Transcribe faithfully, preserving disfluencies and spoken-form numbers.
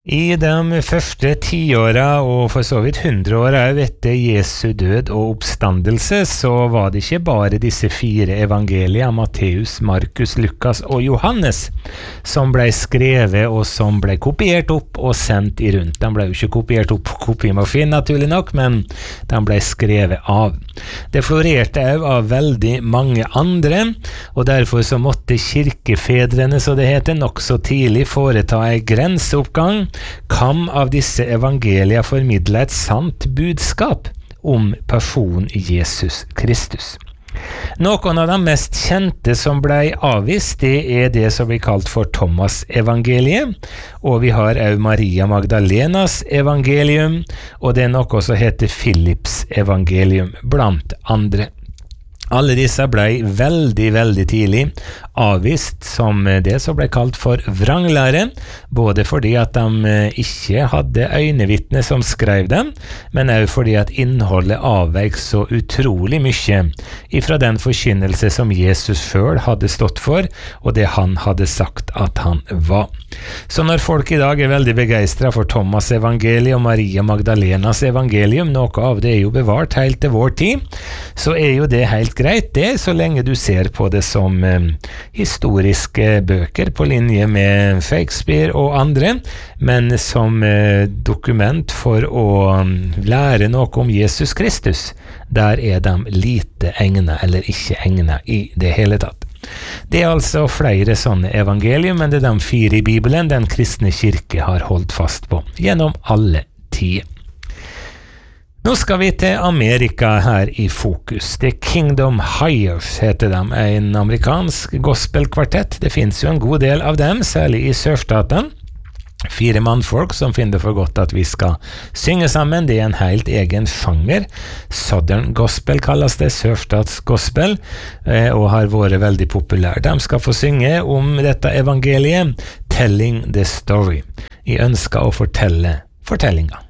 I de første tiåra og for så vidt hundreåra etter Jesu død og oppstandelse, så var det ikke bare disse fire evangelia, Matteus, Markus, Lukas og Johannes, som ble skrevet og som ble kopiert opp og sendt i rundt. De ble jo ikke kopiert opp på kopimaskin, naturlig nok, men de ble skrevet av. Det florerte også av veldig mange andre, og derfor så måtte kirkefedrene, så det heter, nok så tidlig foreta en grenseoppgang. Kam av disse evangelia formidla et sant budskap om personen Jesus Kristus. Noen av de mest kjente som ble avvist, det er det som blir kalt for Thomas-evangeliet, og vi har også Maria Magdalenas evangelium, og det er noe som heter Philips evangelium, blant andre. Alle disse ble veldig, veldig tidlig avvist som det som ble kalt for vranglære, både fordi at de ikke hadde øynevittne som skrev dem, men også fordi at innholdet avveik så utrolig mye ifra den forkynnelse som Jesus selv hadde stått for, og det han hadde sagt at han var. Så når folk i dag er veldig begeistret for Thomas evangeliet og Maria Magdalenas evangelium, noe av det er jo bevart helt til vår tid, så er jo det helt greit det, så lenge du ser på det som eh, historiske bøker på linje med Shakespeare og andre, men som eh, dokument for å um, lære noe om Jesus Kristus, der er de lite egnet eller ikke egnet i det hele tatt. Det er altså flere sånne evangelium, men det er de fire i Bibelen den kristne kirke har holdt fast på gjennom alle tider. Nå skal vi til Amerika her i fokus. The Kingdom Hires heter de, en amerikansk gospelkvartett. Det finnes jo en god del av dem, særlig i sørstaten. Fire mannfolk som finner det for godt at vi skal synge sammen. Det er en helt egen sjanger. Southern Gospel kalles det, sørstatsgospel, og har vært veldig populær. De skal få synge om dette evangeliet, Telling the Story. Jeg ønsker å fortelle fortellinga.